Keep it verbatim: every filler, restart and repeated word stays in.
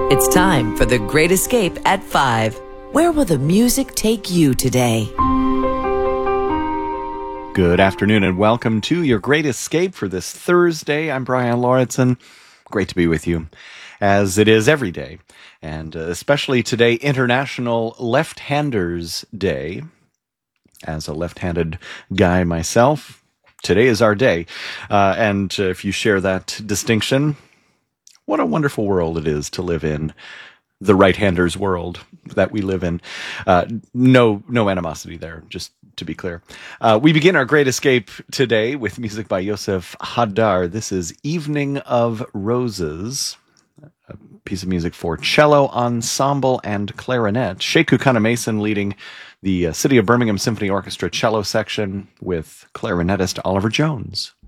It's time for The Great Escape at five. Where will the music take you today? Good afternoon and welcome to Your Great Escape for this Thursday. I'm Brian Lauritsen. Great to be with you, as it is every day, and uh, especially today, International Left-Handers Day. As a left-handed guy myself, today is our day. Uh, and uh, if you share that distinction, what a wonderful world it is to live in, the right-handers world that we live in. Uh, no, no animosity there, just to be clear. Uh, we begin our Great Escape today with music by Yosef Hadar. This is Evening of Roses, a piece of music for cello, ensemble, and clarinet. Sheku Kana-Mason leading the uh, City of Birmingham Symphony Orchestra cello section with clarinetist Oliver Jones.